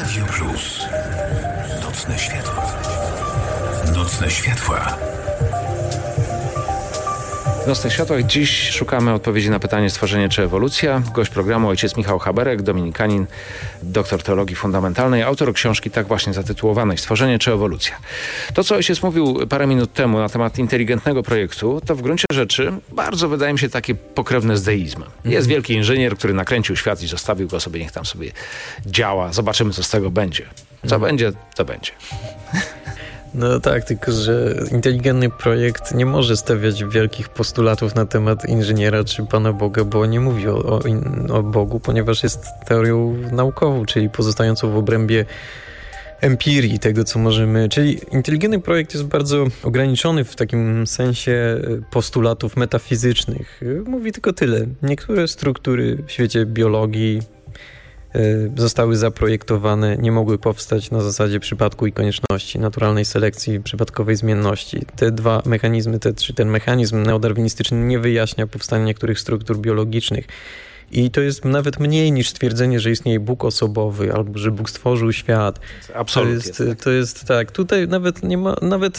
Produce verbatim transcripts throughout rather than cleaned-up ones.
Radio Plus. Nocne światła. Nocne światła. W Nocnych Światłach dziś szukamy odpowiedzi na pytanie stworzenie czy ewolucja. Gość programu ojciec Michał Haberek, dominikanin, doktor teologii fundamentalnej, autor książki tak właśnie zatytułowanej Stworzenie czy ewolucja. To, co ojciec mówił parę minut temu na temat inteligentnego projektu, to w gruncie rzeczy bardzo wydaje mi się takie pokrewne z deizmem. Jest wielki inżynier, który nakręcił świat i zostawił go sobie, niech tam sobie działa. Zobaczymy, co z tego będzie. Co hmm. będzie, to będzie. No tak, tylko że inteligentny projekt nie może stawiać wielkich postulatów na temat inżyniera czy Pana Boga, bo nie mówi o, o, o Bogu, ponieważ jest teorią naukową, czyli pozostającą w obrębie empirii, tego co możemy... Czyli inteligentny projekt jest bardzo ograniczony w takim sensie postulatów metafizycznych. Mówi tylko tyle. Niektóre struktury w świecie biologii zostały zaprojektowane, nie mogły powstać na zasadzie przypadku i konieczności, naturalnej selekcji, przypadkowej zmienności. Te dwa mechanizmy, te, czy ten mechanizm neodarwinistyczny nie wyjaśnia powstania niektórych struktur biologicznych. I to jest nawet mniej niż stwierdzenie, że istnieje Bóg osobowy albo że Bóg stworzył świat. Absolut to jest, jest, tak. To jest tak. Tutaj nawet nie ma, nawet,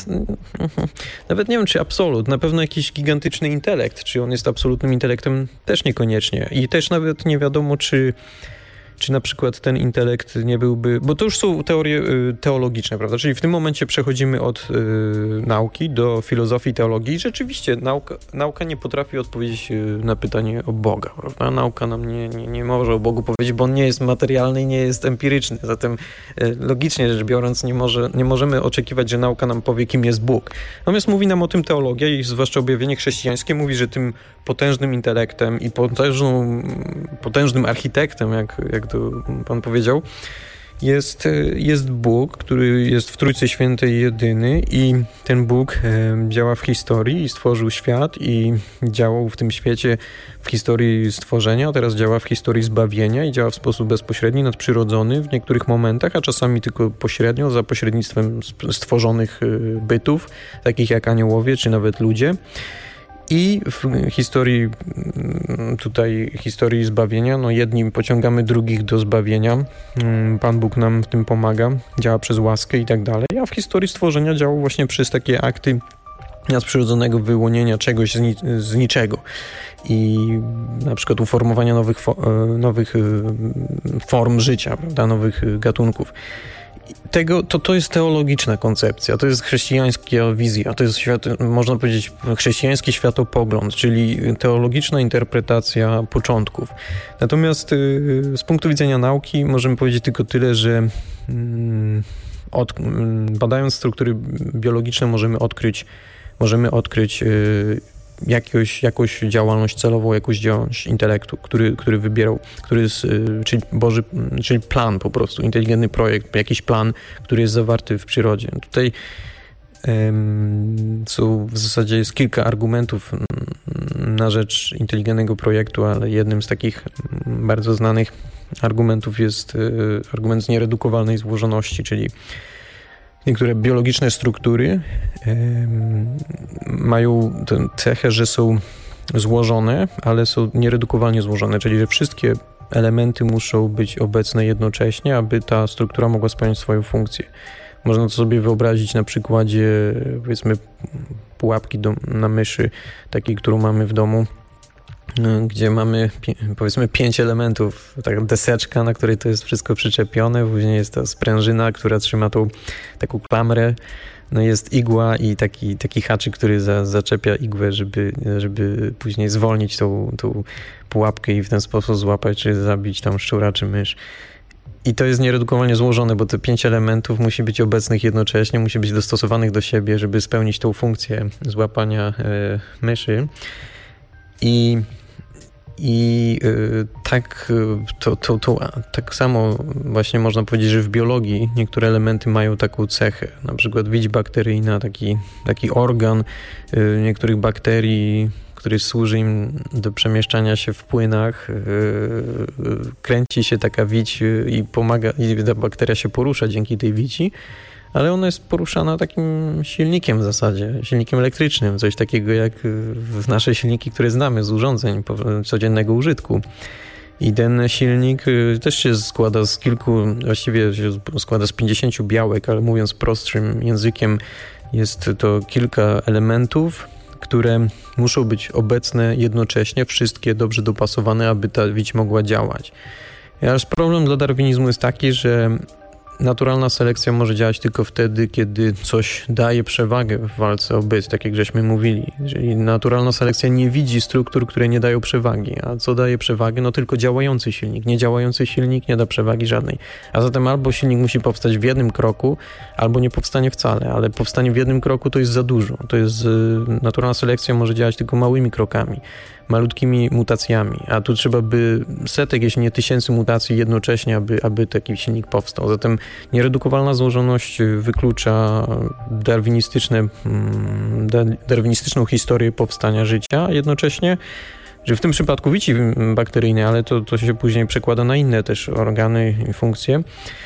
nawet nie wiem, czy absolut. Na pewno jakiś gigantyczny intelekt. Czy on jest absolutnym intelektem? Też niekoniecznie. I też nawet nie wiadomo, czy Czy na przykład ten intelekt nie byłby... Bo to już są teorie teologiczne, prawda? Czyli w tym momencie przechodzimy od y, nauki do filozofii teologii i rzeczywiście nauka, nauka nie potrafi odpowiedzieć na pytanie o Boga, prawda? Nauka nam nie, nie, nie może o Bogu powiedzieć, bo on nie jest materialny i nie jest empiryczny. Zatem y, logicznie rzecz biorąc nie, może, nie możemy oczekiwać, że nauka nam powie, kim jest Bóg. Natomiast mówi nam o tym teologia i zwłaszcza objawienie chrześcijańskie mówi, że tym potężnym intelektem i potężną, potężnym architektem, jak, jak to Pan powiedział, jest, jest Bóg, który jest w Trójcy Świętej jedyny i ten Bóg działa w historii i stworzył świat i działał w tym świecie w historii stworzenia, a teraz działa w historii zbawienia i działa w sposób bezpośredni, nadprzyrodzony w niektórych momentach, a czasami tylko pośrednio, za pośrednictwem stworzonych bytów, takich jak aniołowie czy nawet ludzie. I w historii tutaj historii zbawienia, no jedni pociągamy drugich do zbawienia. Pan Bóg nam w tym pomaga, działa przez łaskę i tak dalej. A w historii stworzenia działał właśnie przez takie akty nadprzyrodzonego wyłonienia czegoś z, ni- z niczego. I na przykład uformowania nowych, fo- nowych form życia, prawda, nowych gatunków. Tego, to, to jest teologiczna koncepcja, to jest chrześcijańska wizja, to jest, świat, można powiedzieć, chrześcijański światopogląd, czyli teologiczna interpretacja początków. Natomiast y, z punktu widzenia nauki możemy powiedzieć tylko tyle, że y, od, y, badając struktury biologiczne możemy odkryć, możemy odkryć y, Jakiegoś, jakąś działalność celową, jakąś działalność intelektu, który, który wybierał, który jest, czyli Boży, czyli plan po prostu, inteligentny projekt, jakiś plan, który jest zawarty w przyrodzie. Tutaj um, są, w zasadzie jest kilka argumentów na rzecz inteligentnego projektu, ale jednym z takich bardzo znanych argumentów jest argument z nieredukowalnej złożoności, czyli niektóre biologiczne struktury e, mają tę cechę, że są złożone, ale są nieredukowalnie złożone, czyli że wszystkie elementy muszą być obecne jednocześnie, aby ta struktura mogła spełniać swoją funkcję. Można to sobie wyobrazić na przykładzie, powiedzmy, pułapki do, na myszy, takiej, którą mamy w domu, gdzie mamy, powiedzmy, pięć elementów. Taka deseczka, na której to jest wszystko przyczepione, później jest ta sprężyna, która trzyma tą taką klamrę, no jest igła i taki, taki haczyk, który za, zaczepia igłę, żeby, żeby później zwolnić tą, tą pułapkę i w ten sposób złapać, czy zabić tam szczura, czy mysz. I to jest nieredukowalnie złożone, bo te pięć elementów musi być obecnych jednocześnie, musi być dostosowanych do siebie, żeby spełnić tą funkcję złapania e, myszy. I I y, tak, to, to, to, tak samo właśnie można powiedzieć, że w biologii niektóre elementy mają taką cechę. Na przykład widź bakteryjna, taki, taki organ y, niektórych bakterii, który służy im do przemieszczania się w płynach. Y, y, kręci się taka wić y, i pomaga, i ta bakteria się porusza dzięki tej wici. Ale ona jest poruszana takim silnikiem w zasadzie, silnikiem elektrycznym, coś takiego jak w nasze silniki, które znamy z urządzeń codziennego użytku. I ten silnik też się składa z kilku, właściwie się składa z pięćdziesięciu białek, ale mówiąc prostszym językiem, jest to kilka elementów, które muszą być obecne jednocześnie, wszystkie dobrze dopasowane, aby ta wić mogła działać. Aż problem dla darwinizmu jest taki, że naturalna selekcja może działać tylko wtedy, kiedy coś daje przewagę w walce o byt, tak jak żeśmy mówili. Czyli naturalna selekcja nie widzi struktur, które nie dają przewagi. A co daje przewagę? No tylko działający silnik. Niedziałający silnik nie da przewagi żadnej. A zatem albo silnik musi powstać w jednym kroku, albo nie powstanie wcale. Ale powstanie w jednym kroku to jest za dużo. To jest, naturalna selekcja może działać tylko małymi krokami, malutkimi mutacjami, a tu trzeba by setek, jeśli nie tysięcy mutacji jednocześnie, aby, aby taki silnik powstał. Zatem nieredukowalna złożoność wyklucza darwinistyczne, darwinistyczną historię powstania życia, a jednocześnie, że w tym przypadku wici bakteryjnej, ale to, to się później przekłada na inne też organy i funkcje,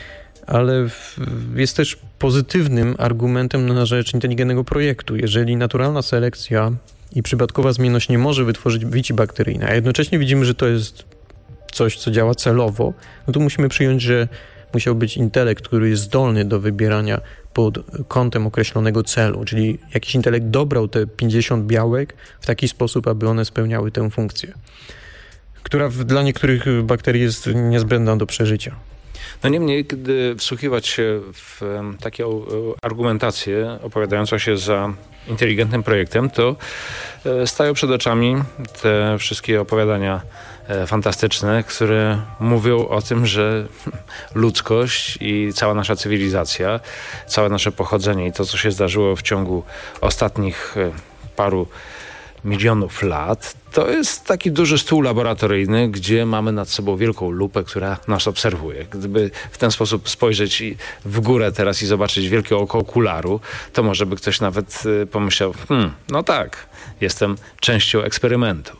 ale jest też pozytywnym argumentem na rzecz inteligentnego projektu. Jeżeli naturalna selekcja i przypadkowa zmienność nie może wytworzyć wici bakteryjnej, a jednocześnie widzimy, że to jest coś, co działa celowo, no to musimy przyjąć, że musiał być intelekt, który jest zdolny do wybierania pod kątem określonego celu, czyli jakiś intelekt dobrał te pięćdziesiąt białek w taki sposób, aby one spełniały tę funkcję, która dla niektórych bakterii jest niezbędna do przeżycia. No niemniej, gdy wsłuchiwać się w taką argumentację opowiadającą się za inteligentnym projektem, to stają przed oczami te wszystkie opowiadania fantastyczne, które mówią o tym, że ludzkość i cała nasza cywilizacja, całe nasze pochodzenie i to, co się zdarzyło w ciągu ostatnich paru milionów lat, to jest taki duży stół laboratoryjny, gdzie mamy nad sobą wielką lupę, która nas obserwuje. Gdyby w ten sposób spojrzeć w górę teraz i zobaczyć wielkie oko okularu, to może by ktoś nawet pomyślał, hmm, no tak, jestem częścią eksperymentu.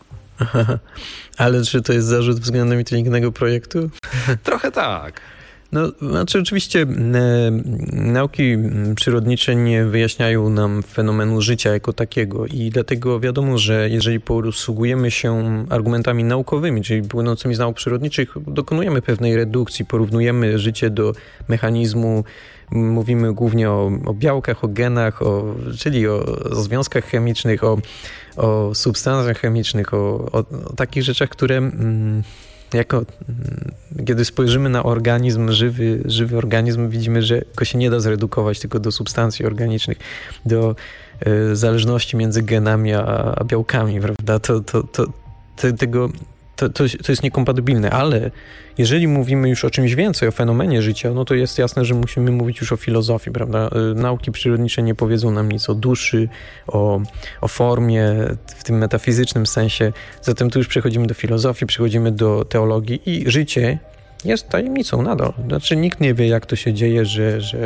Ale czy to jest zarzut względem inteligentnego projektu? Trochę tak. No, znaczy oczywiście e, nauki przyrodnicze nie wyjaśniają nam fenomenu życia jako takiego i dlatego wiadomo, że jeżeli posługujemy się argumentami naukowymi, czyli płynącymi z nauk przyrodniczych, dokonujemy pewnej redukcji, porównujemy życie do mechanizmu, mówimy głównie o, o białkach, o genach, o, czyli o, o związkach chemicznych, o, o substancjach chemicznych, o, o, o takich rzeczach, które... Mm, Jako, kiedy spojrzymy na organizm, żywy, żywy organizm, widzimy, że go się nie da zredukować tylko do substancji organicznych, do y, zależności między genami a, a białkami, prawda? To, to, to, to, tego, to, to, to jest niekompatybilne, ale jeżeli mówimy już o czymś więcej, o fenomenie życia, no to jest jasne, że musimy mówić już o filozofii, prawda? Nauki przyrodnicze nie powiedzą nam nic o duszy, o, o formie, w tym metafizycznym sensie. Zatem tu już przechodzimy do filozofii, przechodzimy do teologii i życie jest tajemnicą nadal. Znaczy nikt nie wie, jak to się dzieje, że, że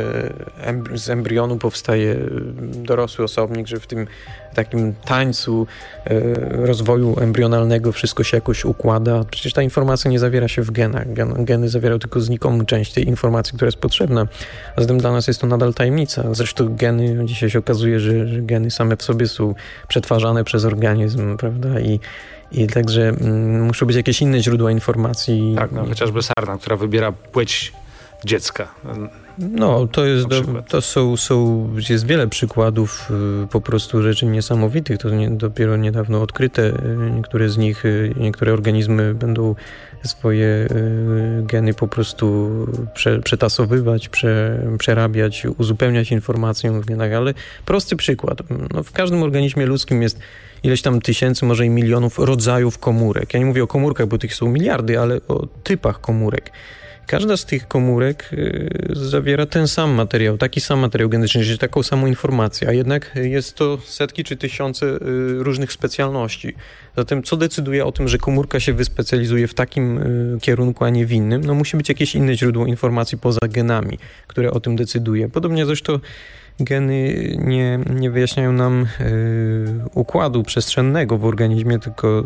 z embrionu powstaje dorosły osobnik, że w tym takim tańcu e, rozwoju embrionalnego wszystko się jakoś układa. Przecież ta informacja nie zawiera się w genach. Gen, geny zawierają tylko znikomą część tej informacji, która jest potrzebna. A zatem dla nas jest to nadal tajemnica. Zresztą geny, dzisiaj się okazuje, że, że geny same w sobie są przetwarzane przez organizm, prawda? I I także mm, muszą być jakieś inne źródła informacji. Tak, no, chociażby sarna, która wybiera płeć dziecka. No, to jest, do, to są, są, jest wiele przykładów y, po prostu rzeczy niesamowitych. To nie, dopiero niedawno odkryte. Y, niektóre z nich, y, niektóre organizmy będą swoje y, geny po prostu prze, przetasowywać, prze, przerabiać, uzupełniać informację w genach, ale prosty przykład. No, w każdym organizmie ludzkim jest ileś tam tysięcy, może i milionów rodzajów komórek. Ja nie mówię o komórkach, bo tych są miliardy, ale o typach komórek. Każda z tych komórek y, zawiera ten sam materiał, taki sam materiał genetyczny, czyli taką samą informację, a jednak jest to setki czy tysiące y, różnych specjalności. Zatem co decyduje o tym, że komórka się wyspecjalizuje w takim y, kierunku, a nie w innym? No musi być jakieś inne źródło informacji poza genami, które o tym decyduje. Podobnie zresztą geny nie, nie wyjaśniają nam y, układu przestrzennego w organizmie, tylko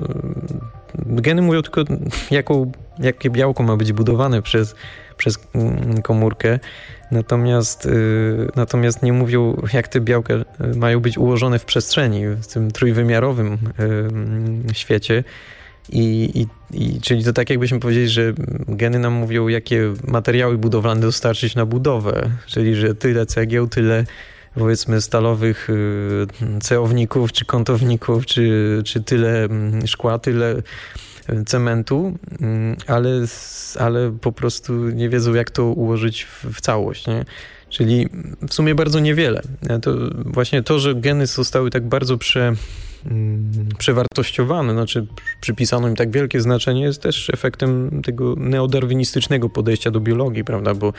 y, geny mówią tylko, jaką, jakie białko ma być budowane przez, przez y, komórkę, natomiast, y, natomiast nie mówią, jak te białka mają być ułożone w przestrzeni, w tym trójwymiarowym y, świecie. I, i, i, czyli to tak jakbyśmy powiedzieli, że geny nam mówią, jakie materiały budowlane dostarczyć na budowę. Czyli, że tyle cegieł, tyle powiedzmy stalowych ceowników, czy kątowników, czy, czy tyle szkła, tyle cementu, ale, ale po prostu nie wiedzą, jak to ułożyć w, w całość, nie? Czyli w sumie bardzo niewiele. To właśnie to, że geny zostały tak bardzo prze, przewartościowane, znaczy przypisano im tak wielkie znaczenie, jest też efektem tego neodarwinistycznego podejścia do biologii, prawda? Bo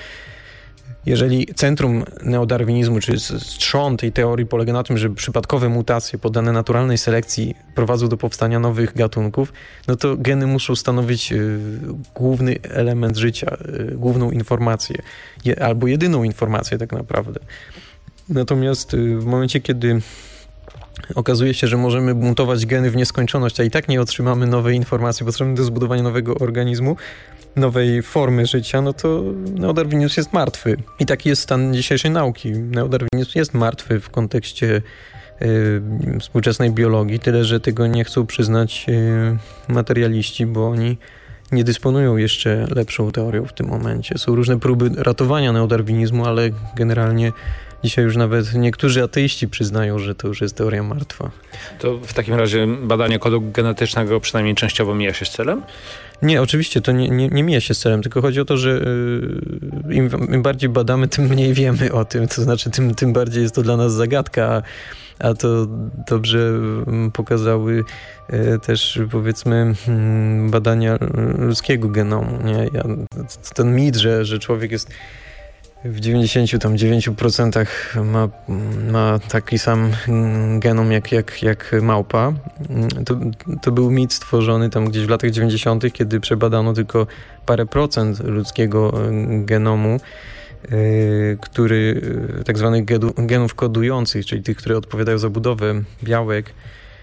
jeżeli centrum neodarwinizmu, czy trzon tej teorii polega na tym, że przypadkowe mutacje poddane naturalnej selekcji prowadzą do powstania nowych gatunków, no to geny muszą stanowić y, główny element życia, y, główną informację, je, albo jedyną informację tak naprawdę. Natomiast y, w momencie, kiedy okazuje się, że możemy mutować geny w nieskończoność, a i tak nie otrzymamy nowej informacji potrzebnej do zbudowania nowego organizmu, nowej formy życia, no to neodarwinizm jest martwy. I taki jest stan dzisiejszej nauki. Neodarwinizm jest martwy w kontekście y, współczesnej biologii, tyle że tego nie chcą przyznać y, materialiści, bo oni nie dysponują jeszcze lepszą teorią w tym momencie. Są różne próby ratowania neodarwinizmu, ale generalnie dzisiaj już nawet niektórzy ateiści przyznają, że to już jest teoria martwa. To w takim razie badanie kodu genetycznego przynajmniej częściowo mija się z celem? Nie, oczywiście to nie, nie, nie mija się z celem, tylko chodzi o to, że im, im bardziej badamy, tym mniej wiemy o tym, to znaczy tym, tym bardziej jest to dla nas zagadka, a, a to dobrze pokazały też powiedzmy badania ludzkiego genomu. Nie? Ja, ten mit, że, że człowiek jest w dziewięćdziesiąt dziewięć procent ma, ma taki sam genom jak, jak, jak małpa. To, to był mit stworzony tam gdzieś w latach dziewięćdziesiątych, kiedy przebadano tylko parę procent ludzkiego genomu, yy, który tak zwanych genów kodujących, czyli tych, które odpowiadają za budowę białek.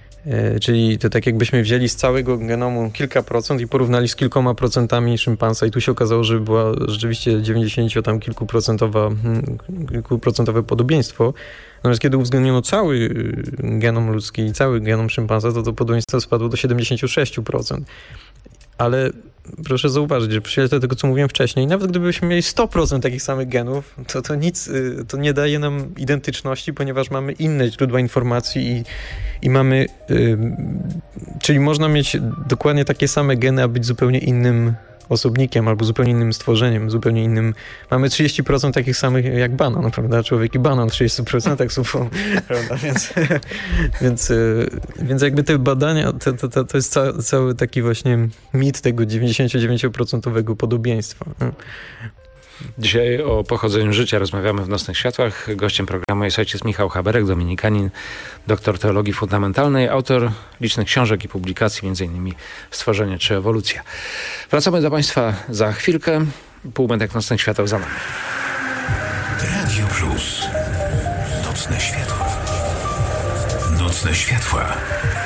Czyli to tak jakbyśmy wzięli z całego genomu kilka procent i porównali z kilkoma procentami szympansa i tu się okazało, że była rzeczywiście dziewięćdziesiąt tam kilku procentowa, kilkuprocentowe podobieństwo. Natomiast kiedy uwzględniono cały genom ludzki i cały genom szympansa, to to podobieństwo spadło do siedemdziesiąt sześć procent. Ale proszę zauważyć, że w świetle tego, co mówiłem wcześniej, nawet gdybyśmy mieli sto procent takich samych genów, to to nic, to nie daje nam identyczności, ponieważ mamy inne źródła informacji i, i mamy, yy, czyli można mieć dokładnie takie same geny, a być zupełnie innym osobnikiem albo zupełnie innym stworzeniem, zupełnie innym. Mamy trzydzieści procent takich samych jak banan, prawda? Człowiek i banan trzydzieści procent tak są, prawda? Więc, więc, więc jakby te badania, to, to, to jest ca, cały taki właśnie mit tego dziewięćdziesiąt dziewięć procent podobieństwa. Dzisiaj o pochodzeniu życia rozmawiamy w Nocnych Światłach. Gościem programu jest ojciec Michał Haberek, dominikanin, doktor teologii fundamentalnej, autor licznych książek i publikacji, między innymi Stworzenie czy ewolucja. Wracamy do Państwa za chwilkę. Półmetek Nocnych Świateł za nami. Radio Plus. Nocne Światła. Nocne Światła.